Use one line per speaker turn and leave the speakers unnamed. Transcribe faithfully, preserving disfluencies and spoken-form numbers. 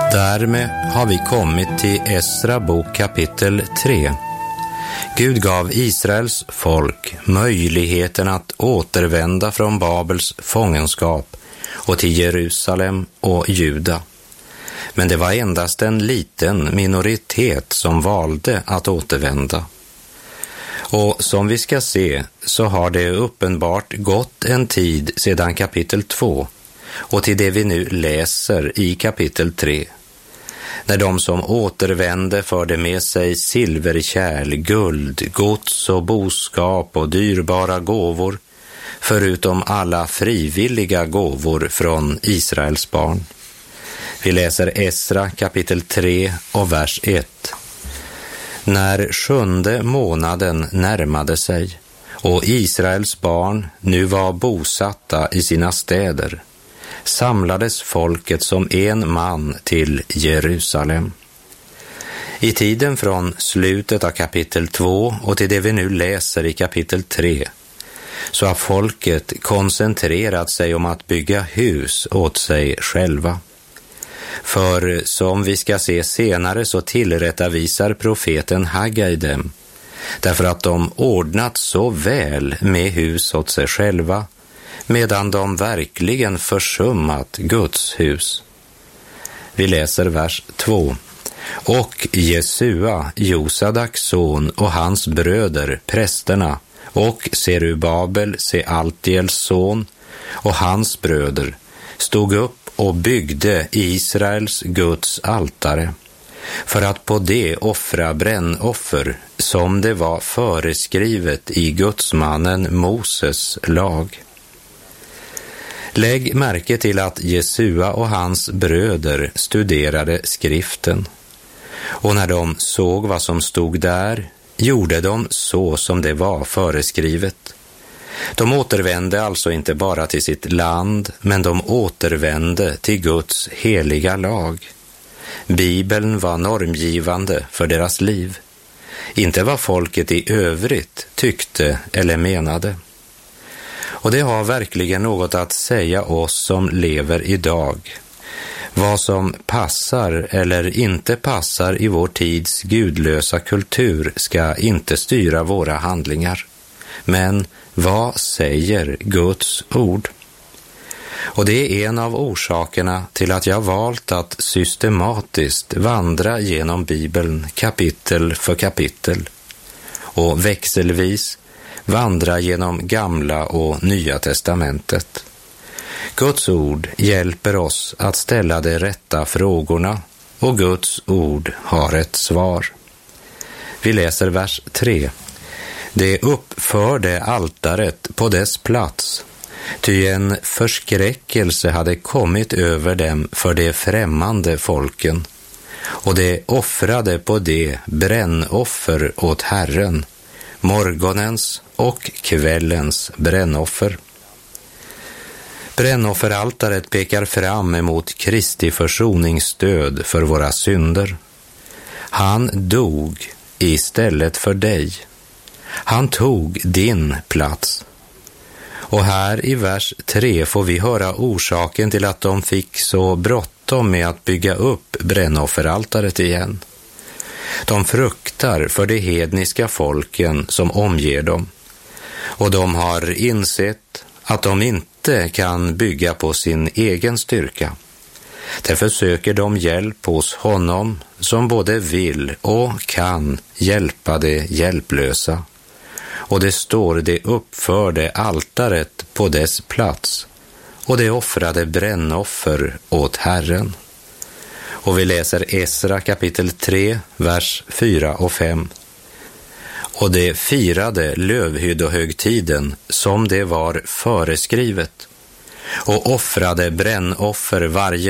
Därmed har vi kommit till Esra bok kapitel tre. Gud gav Israels folk möjligheten att återvända från Babels fångenskap och till Jerusalem och Juda. Men det var endast en liten minoritet som valde att återvända. Och som vi ska se så har det uppenbart gått en tid sedan kapitel två och till det vi nu läser i kapitel tre. När de som återvände förde med sig silverkärl, guld, gods och boskap och dyrbara gåvor, förutom alla frivilliga gåvor från Israels barn. Vi läser Esra kapitel tre och vers ett. När sjunde månaden närmade sig och Israels barn nu var bosatta i sina städer, samlades folket som en man till Jerusalem. I tiden från slutet av kapitel två och till det vi nu läser i kapitel tre så har folket koncentrerat sig om att bygga hus åt sig själva. För som vi ska se senare så tillrättavisar profeten Haggai dem, därför att de ordnat så väl med hus åt sig själva, medan de verkligen försummat Guds hus. Vi läser vers två. Och Jesua, Josadaks son, och hans bröder, prästerna, och Serubabel, Sealtiels son, och hans bröder, stod upp och byggde Israels Guds altare, för att på det offra brännoffer som det var föreskrivet i Gudsmannen Moses lag. Lägg märke till att Jesua och hans bröder studerade skriften, och när de såg vad som stod där gjorde de så som det var föreskrivet. De återvände alltså inte bara till sitt land, men de återvände till Guds heliga lag. Bibeln var normgivande för deras liv, inte vad folket i övrigt tyckte eller menade. Och det har verkligen något att säga oss som lever idag. Vad som passar eller inte passar i vår tids gudlösa kultur ska inte styra våra handlingar. Men vad säger Guds ord? Och det är en av orsakerna till att jag valt att systematiskt vandra genom Bibeln kapitel för kapitel och växelvis vandra genom Gamla och Nya testamentet. Guds ord hjälper oss att ställa de rätta frågorna, och Guds ord har ett svar. Vi läser vers tre. Det uppförde altaret på dess plats, ty en förskräckelse hade kommit över dem för de främmande folken, och det offrade på det brännoffer åt Herren, morgonens och kvällens brännoffer. Brännofferaltaret pekar fram emot Kristi försoningsstöd för våra synder. Han dog istället för dig. Han tog din plats. Och här i vers tre får vi höra orsaken till att de fick så bråttom med att bygga upp brännofferaltaret igen. De fruktar för de hedniska folken som omger dem, och de har insett att de inte kan bygga på sin egen styrka. Därför söker de hjälp hos honom som både vill och kan hjälpa de hjälplösa. Och det står det uppförde altaret på dess plats, och det offrade brännoffer åt Herren. Och vi läser Esra kapitel tre, vers fyra och fem. Och det firade lövhyddohögtiden som det var föreskrivet, och offrade brännoffer varje